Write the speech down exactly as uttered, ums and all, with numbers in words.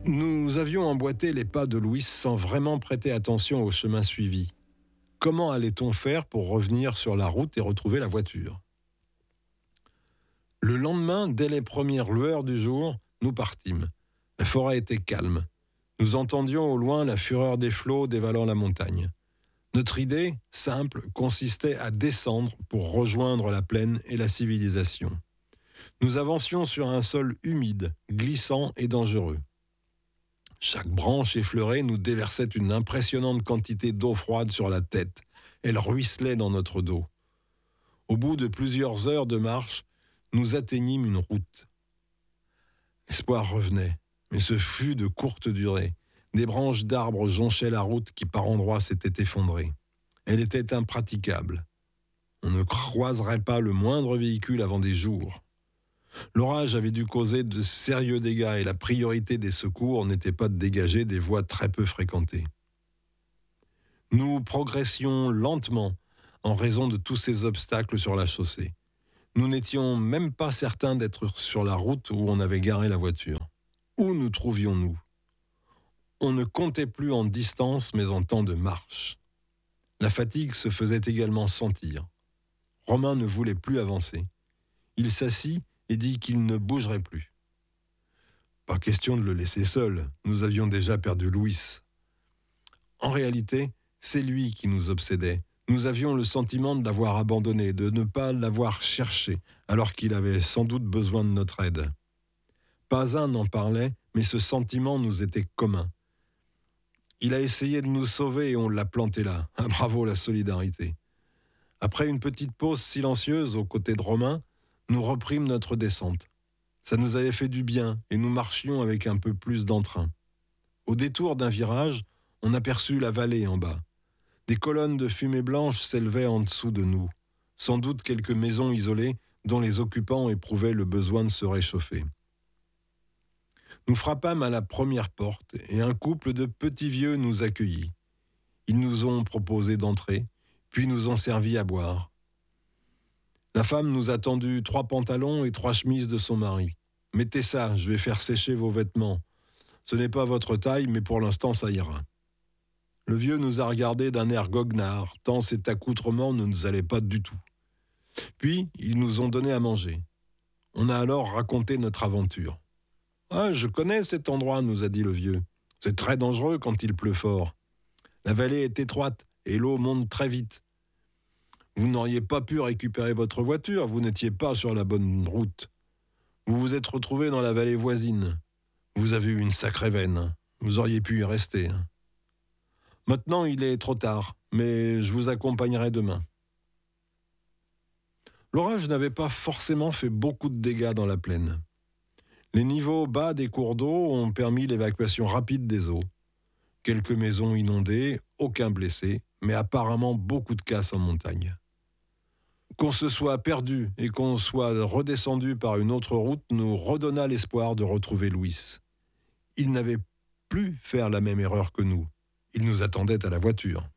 Nous avions emboîté les pas de Louis sans vraiment prêter attention au chemin suivi. Comment allait-on faire pour revenir sur la route et retrouver la voiture ? Le lendemain, dès les premières lueurs du jour, nous partîmes. La forêt était calme. Nous entendions au loin la fureur des flots dévalant la montagne. Notre idée, simple, consistait à descendre pour rejoindre la plaine et la civilisation. Nous avancions sur un sol humide, glissant et dangereux. Chaque branche effleurée nous déversait une impressionnante quantité d'eau froide sur la tête. Elle ruisselait dans notre dos. Au bout de plusieurs heures de marche, nous atteignîmes une route. L'espoir revenait, mais ce fut de courte durée. Des branches d'arbres jonchaient la route qui par endroits s'était effondrée. Elle était impraticable. On ne croiserait pas le moindre véhicule avant des jours. L'orage avait dû causer de sérieux dégâts et la priorité des secours n'était pas de dégager des voies très peu fréquentées. Nous progressions lentement en raison de tous ces obstacles sur la chaussée. Nous n'étions même pas certains d'être sur la route où on avait garé la voiture. Où nous trouvions-nous ? On ne comptait plus en distance mais en temps de marche. La fatigue se faisait également sentir. Romain ne voulait plus avancer. Il s'assit et dit qu'il ne bougerait plus. Pas question de le laisser seul, nous avions déjà perdu Louis. En réalité, c'est lui qui nous obsédait. Nous avions le sentiment de l'avoir abandonné, de ne pas l'avoir cherché, alors qu'il avait sans doute besoin de notre aide. Pas un n'en parlait, mais ce sentiment nous était commun. Il a essayé de nous sauver et on l'a planté là. Ah, bravo la solidarité. Après une petite pause silencieuse aux côtés de Romain, nous reprîmes notre descente. Ça nous avait fait du bien et nous marchions avec un peu plus d'entrain. Au détour d'un virage, on aperçut la vallée en bas. Des colonnes de fumée blanche s'élevaient en dessous de nous. Sans doute quelques maisons isolées dont les occupants éprouvaient le besoin de se réchauffer. Nous frappâmes à la première porte et un couple de petits vieux nous accueillit. Ils nous ont proposé d'entrer, puis nous ont servi à boire. La femme nous a tendu trois pantalons et trois chemises de son mari. « Mettez ça, je vais faire sécher vos vêtements. Ce n'est pas votre taille, mais pour l'instant, ça ira. » Le vieux nous a regardés d'un air goguenard, tant cet accoutrement ne nous allait pas du tout. Puis, ils nous ont donné à manger. On a alors raconté notre aventure. « Ah, je connais cet endroit, nous a dit le vieux. C'est très dangereux quand il pleut fort. La vallée est étroite et l'eau monte très vite. Vous n'auriez pas pu récupérer votre voiture, vous n'étiez pas sur la bonne route. Vous vous êtes retrouvé dans la vallée voisine. Vous avez eu une sacrée veine, vous auriez pu y rester. Maintenant, il est trop tard, mais je vous accompagnerai demain. » L'orage n'avait pas forcément fait beaucoup de dégâts dans la plaine. Les niveaux bas des cours d'eau ont permis l'évacuation rapide des eaux. Quelques maisons inondées, aucun blessé, mais apparemment beaucoup de casse en montagne. Qu'on se soit perdu et qu'on soit redescendu par une autre route nous redonna l'espoir de retrouver Louis. Il n'avait plus faire la même erreur que nous. Il nous attendait à la voiture.